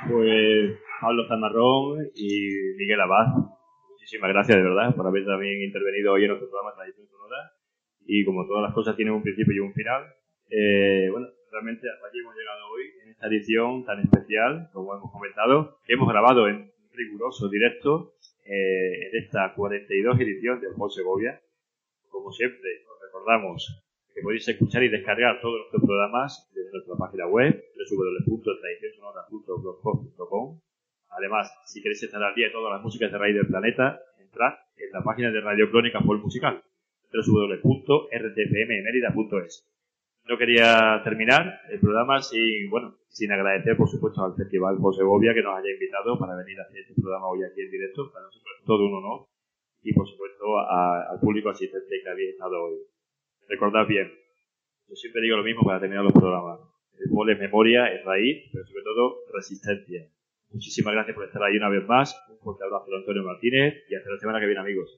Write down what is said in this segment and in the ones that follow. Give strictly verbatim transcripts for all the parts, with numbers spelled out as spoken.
Pues Pablo Zamarrón y Miguel Abad, muchísimas gracias de verdad por haber también intervenido hoy en nuestro programa Tradición Sonora. Y como todas las cosas tienen un principio y un final, eh, bueno, realmente hasta aquí hemos llegado hoy en esta edición tan especial, como hemos comentado, que hemos grabado en riguroso directo eh, en esta cuarenta y dos edición del Hall Segovia. Como siempre, os recordamos que podéis escuchar y descargar todos nuestros programas desde nuestra página web doble u doble u doble u punto tradición sonora punto blogspot punto com. Además, si queréis estar al día de todas las músicas de raíz del planeta, entrad en la página de Radio Crónica Folk Musical, doble u doble u doble u punto r t f m mérida punto es. No quería terminar el programa sin, bueno, sin agradecer, por supuesto, al Festival Hall Segovia que nos haya invitado para venir a hacer este programa hoy aquí en directo. Para nosotros es todo un honor. Y, por supuesto, a, al público asistente que habéis estado hoy. Recordad bien, yo siempre digo lo mismo para terminar los programas. El Folk es memoria, es raíz, pero sobre todo resistencia. Muchísimas gracias por estar ahí una vez más. Un fuerte abrazo a Antonio Martínez y hasta la semana que viene, amigos.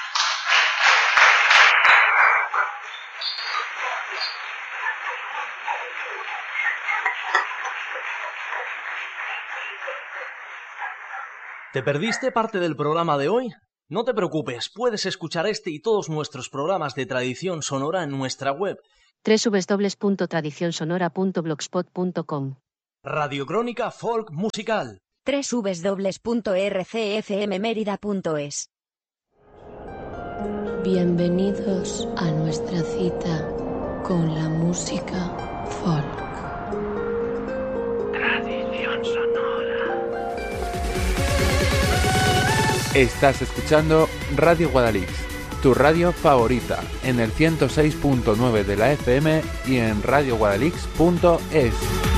¿Te perdiste parte del programa de hoy? No te preocupes, puedes escuchar este y todos nuestros programas de Tradición Sonora en nuestra web doble u doble u doble u punto tradición sonora punto blogspot punto com. Radio Crónica Folk Musical doble u doble u doble u punto r c f m mérida punto es. Bienvenidos a nuestra cita con la música folk. Tradición Sonora. Estás escuchando Radio Guadalix, tu radio favorita, en el ciento seis punto nueve de la F M y en radio guadalix punto es.